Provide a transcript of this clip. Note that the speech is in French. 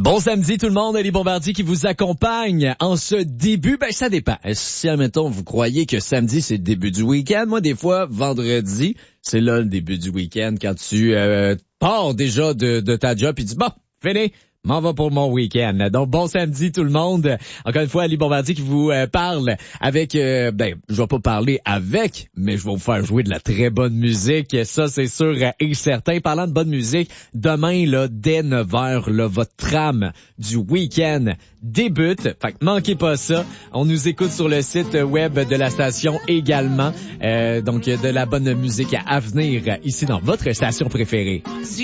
Bon samedi tout le monde, Ali Bombardier qui vous accompagne en ce début. Ben ça dépend. Si admettons vous croyez que samedi c'est le début du week-end, moi des fois vendredi c'est là le début du week-end quand tu pars déjà de ta job et tu dis bon fini. M'en va pour mon week-end. Donc, bon samedi tout le monde. Encore une fois, Ali Bombardier qui vous parle avec... je vais pas parler avec, mais je vais vous faire jouer de la très bonne musique. Ça, c'est sûr et certain. Parlant de bonne musique, demain, là, dès 9h, là, votre trame du week-end débute. Fait que manquez pas ça. On nous écoute sur le site web de la station également. Donc, de la bonne musique à venir ici dans votre station préférée.